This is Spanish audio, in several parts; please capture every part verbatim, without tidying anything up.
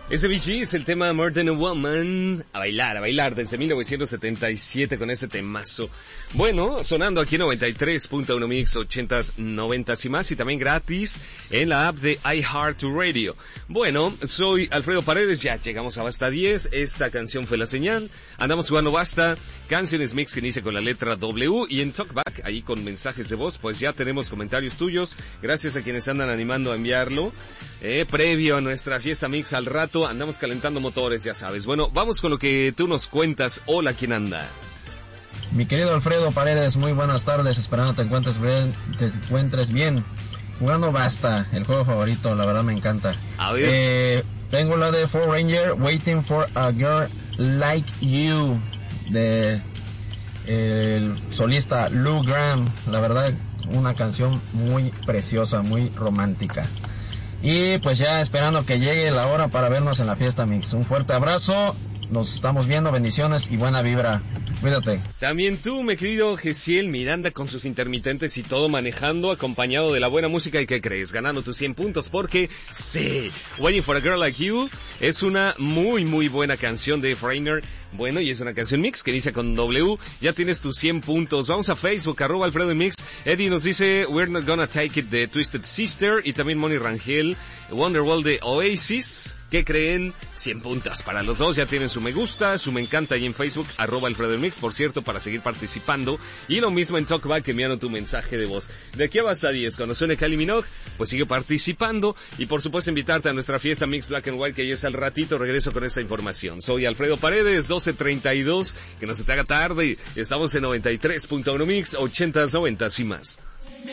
Ese Bee Gees, el tema More Than a Woman. A bailar, a bailar, desde mil novecientos setenta y siete con este temazo. Bueno, sonando aquí en noventa y tres punto uno Mix, ochentas, noventas y más, y también gratis en la app de iHeartRadio. Bueno, soy Alfredo Paredes, ya llegamos a Basta diez, esta canción fue la señal. Andamos jugando Basta, canciones mix que inicia con la letra W, y en Talkback, ahí con mensajes de voz, pues ya tenemos comentarios tuyos, gracias a quienes andan animando a enviarlo, eh, previo a nuestra fiesta mix al rato. Andamos calentando motores, ya sabes. Bueno, vamos con lo que tú nos cuentas. Hola, ¿quién anda? Mi querido Alfredo Paredes, muy buenas tardes. Esperando te encuentres bien, te encuentres bien. Jugando Basta, el juego favorito, la verdad me encanta. A ver. Eh, tengo la de Four Ranger, Waiting for a Girl Like You, de el solista Lou Gramm. La verdad, una canción muy preciosa, muy romántica. Y pues ya esperando que llegue la hora para vernos en la fiesta mix. Un fuerte abrazo, nos estamos viendo, bendiciones y buena vibra. Cuídate. También tú, mi querido Gesiel Miranda, con sus intermitentes y todo manejando, acompañado de la buena música. ¿Y qué crees? Ganando tus cien puntos, porque sí, Waiting for a Girl Like You es una muy muy buena canción de Freiner. Bueno, y es una canción mix que inicia con W. Ya tienes tus cien puntos. Vamos a Facebook, arroba Alfredo Mix. Eddie nos dice We're Not Gonna Take It de Twisted Sister, y también Moni Rangel, Wonderwall de Oasis. ¿Qué creen? cien puntos para los dos. Ya tienen su me gusta, su me encanta ahí en Facebook, arroba Alfredo Mix, por cierto, para seguir participando. Y lo mismo en Talkback, enviando tu mensaje de voz. De aquí a Basta diez, cuando suene Kylie Minogue, pues sigue participando. Y por supuesto invitarte a nuestra fiesta Mix Black and White, que ya es al ratito. Regreso con esta información. Soy Alfredo Paredes, doce treinta y dos, que no se te haga tarde. Estamos en noventa y tres punto uno Mix, ochentas, noventas y más.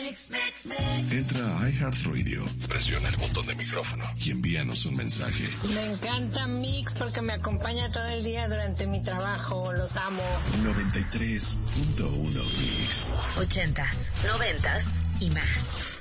Entra a iHeartRadio, presiona el botón de micrófono y envíanos un mensaje. Me encanta Mix porque me acompaña todo el día durante mi trabajo. Los amo. noventa y tres punto uno Mix. Ochentas, noventas y más.